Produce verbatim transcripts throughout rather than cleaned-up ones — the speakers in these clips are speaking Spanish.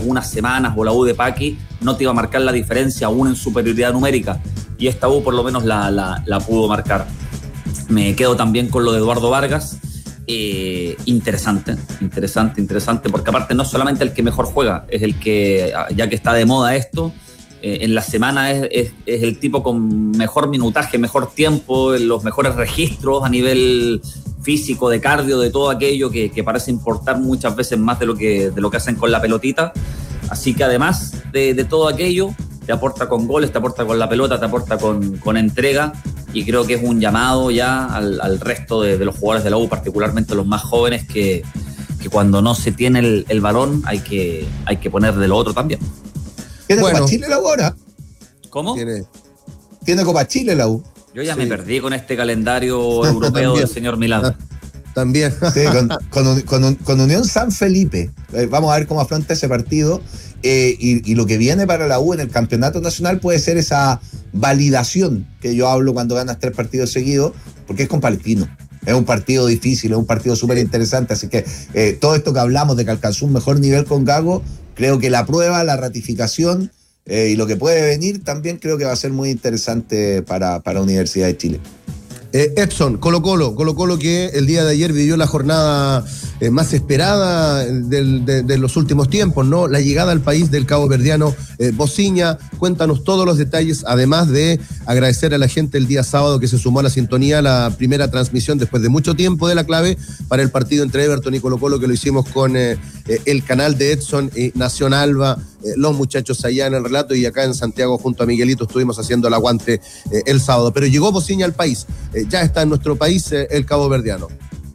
algunas semanas, o la U de Paqui, no te iba a marcar la diferencia aún en superioridad numérica. Y esta U por lo menos la, la, la pudo marcar. Me quedo también con lo de Eduardo Vargas. Eh, interesante, interesante, interesante, porque aparte no es solamente el que mejor juega, es el que, ya que está de moda esto, eh, en la semana es, es, es el tipo con mejor minutaje, mejor tiempo, los mejores registros a nivel físico, de cardio, de todo aquello que, que parece importar muchas veces más de lo que, de lo que hacen con la pelotita. Así que además de, de todo aquello, te aporta con goles, te aporta con la pelota, te aporta con, con entrega, y creo que es un llamado ya al, al resto de, de los jugadores de la U, particularmente los más jóvenes, que, que cuando no se tiene el, el balón hay que, hay que poner de lo otro también. ¿Tiene bueno. Copa Chile la U ahora? ¿Cómo? Tiene, ¿Tiene Copa Chile la U? Yo ya sí. me perdí con este calendario europeo del señor Milán. También. Sí, con, con, con, con Unión San Felipe. Eh, vamos a ver cómo afronta ese partido. Eh, y, y lo que viene para la U en el campeonato nacional puede ser esa validación que yo hablo cuando ganas tres partidos seguidos, porque es con Palestino. Es un partido difícil, es un partido súper interesante. Así que eh, todo esto que hablamos de que alcanzó un mejor nivel con Gago, creo que la prueba, la ratificación eh, y lo que puede venir también creo que va a ser muy interesante para, para Universidad de Chile. Eh, Edson, Colo Colo, Colo Colo que el día de ayer vivió la jornada eh, más esperada del, de, de los últimos tiempos, ¿no? La llegada al país del caboverdiano eh, Bociña. Cuéntanos todos los detalles, además de agradecer a la gente el día sábado que se sumó a la sintonía, la primera transmisión después de mucho tiempo de La Clave para el partido entre Everton y Colo Colo, que lo hicimos con eh, eh, el canal de Edson y Nación Alba, eh, los muchachos allá en el relato, y acá en Santiago junto a Miguelito estuvimos haciendo el aguante eh, el sábado. Pero llegó Bociña al país. Ya está en nuestro país eh, el caboverdiano.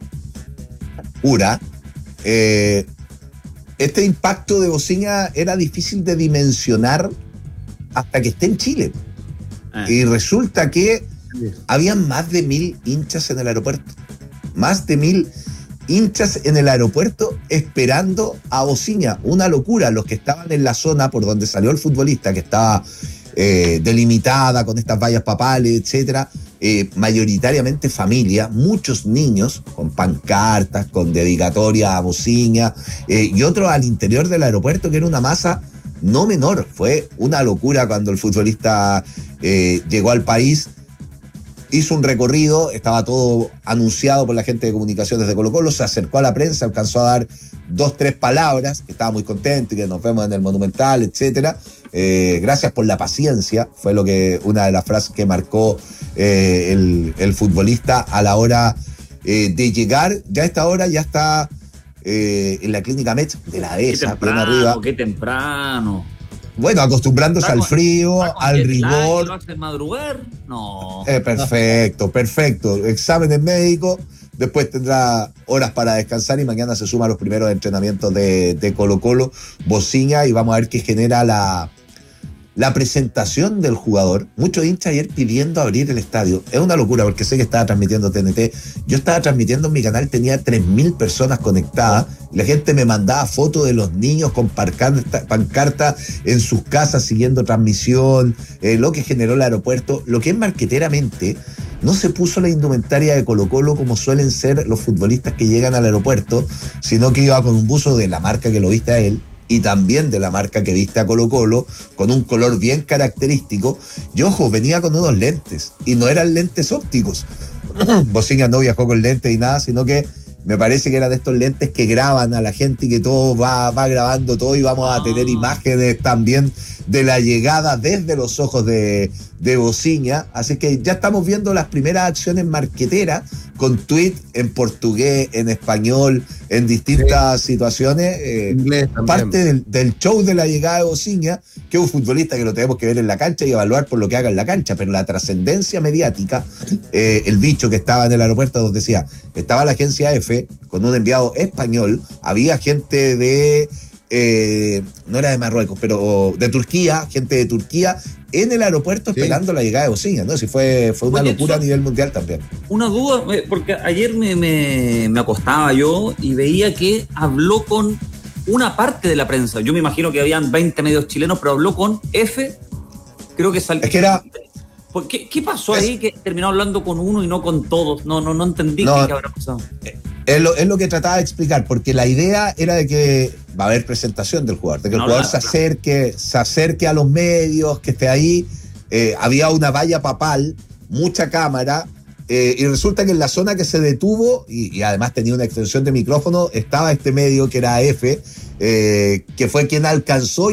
Pura. Eh, este impacto de Bociña era difícil de dimensionar hasta que esté en Chile. Ah. Y resulta que sí. habían más de mil hinchas en el aeropuerto. Más de mil hinchas en el aeropuerto esperando a Bociña. Una locura. Los que estaban en la zona por donde salió el futbolista, que estaba eh, delimitada con estas vallas papales, etcétera. Eh, mayoritariamente familia, muchos niños con pancartas, con dedicatoria a Bociña, eh, y otros al interior del aeropuerto, que era una masa no menor. Fue una locura cuando el futbolista eh, llegó al país, hizo un recorrido, estaba todo anunciado por la gente de comunicaciones de Colo Colo, se acercó a la prensa, alcanzó a dar dos, tres palabras, que estaba muy contento y que nos vemos en el Monumental, etcétera. Eh, gracias por la paciencia, fue lo que una de las frases que marcó eh, el, el futbolista a la hora eh, de llegar. Ya a esta hora ya está eh, en la clínica Met de la Dehesa, bien arriba. Qué temprano. Bueno, acostumbrándose al frío, al rigor. ¿Lo hacen madrugar? No. Eh, perfecto, perfecto. Exámenes médicos, después tendrá horas para descansar y mañana se suma a los primeros entrenamientos de, de Colo Colo, Bociña, y vamos a ver qué genera la, la presentación del jugador. Muchos hinchas ayer pidiendo abrir el estadio. Es una locura porque sé que estaba transmitiendo T N T. Yo estaba transmitiendo en mi canal, tenía tres mil personas conectadas. La gente me mandaba fotos de los niños con pancarta, pancarta en sus casas siguiendo transmisión, eh, lo que generó el aeropuerto. Lo que es marqueteramente, no se puso la indumentaria de Colo Colo como suelen ser los futbolistas que llegan al aeropuerto, sino que iba con un buzo de la marca que lo viste a él y también de la marca que viste a Colo Colo, con un color bien característico. Y ojo, venía con unos lentes, y no eran lentes ópticos. Bociña no viajó con lentes y nada, sino que me parece que eran de estos lentes que graban a la gente y que todo va, va grabando todo, y vamos a tener imágenes también de la llegada desde los ojos de, de Bociña. Así que ya estamos viendo las primeras acciones marqueteras con tweet en portugués, en español, en distintas sí. situaciones. Eh, parte del, del show de la llegada de Bociña, que es un futbolista que lo tenemos que ver en la cancha y evaluar por lo que haga en la cancha, pero la trascendencia mediática, eh, el bicho que estaba en el aeropuerto, donde decía, estaba la agencia F con un enviado español, había gente de... Eh, no era de Marruecos, pero de Turquía, gente de Turquía en el aeropuerto sí. esperando la llegada de Bociña, ¿no? Si fue, fue una Oye, locura a nivel mundial también. Una duda, porque ayer me, me, me acostaba yo y veía que habló con una parte de la prensa. Yo me imagino que habían veinte medios chilenos, pero habló con F, creo que salió. Es que era... ¿Qué, qué pasó es... ahí que terminó hablando con uno y no con todos? No, no, no entendí no, qué, qué habrá pasado. Es lo, es lo que trataba de explicar, porque la idea era de que va a haber presentación del jugador, de que no, el jugador claro, se acerque, claro. se acerque a los medios, que esté ahí. Eh, había una valla papal, mucha cámara, eh, y resulta que en la zona que se detuvo, y, y además tenía una extensión de micrófono, estaba este medio que era F, eh, que fue quien alcanzó